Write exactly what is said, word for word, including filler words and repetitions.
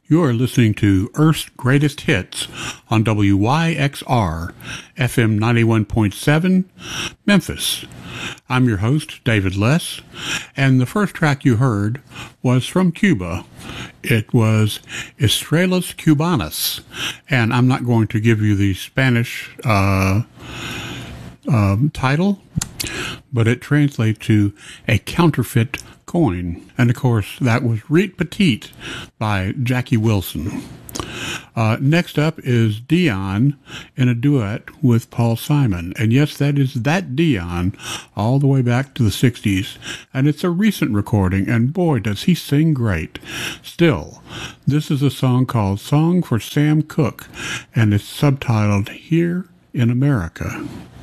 You're listening to Earth's Greatest Hits on W Y X R, F M ninety-one point seven, Memphis. I'm your host, David Less, and the first track you heard was from Cuba. It was Estrellas Cubanas, and I'm not going to give you the Spanish uh, um, title, but it translates to a counterfeit coin. And of course, that was Reet Petite by Jackie Wilson. Uh, next up is Dion in a duet with Paul Simon. And yes, that is that Dion all the way back to the sixties. And it's a recent recording, and boy, does he sing great. Still, this is a song called Song for Sam Cooke, and it's subtitled Here in America.